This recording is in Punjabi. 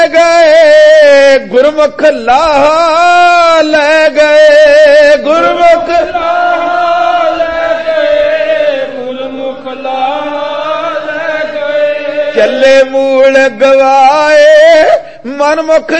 ਗਏ ਗੁਰਮੁਖ ਲਾਹ ਲੈ ਗਏ ਗੁਰਮੁਖ ਲਾਹ ਲੈ ਗਏ ਗੁਰਮੁਖ ਲਾਹ ਲੈ ਗਏ ਚੱਲੇ ਮੂਲ ਗਵਾਏ ਮਨਮੁਖ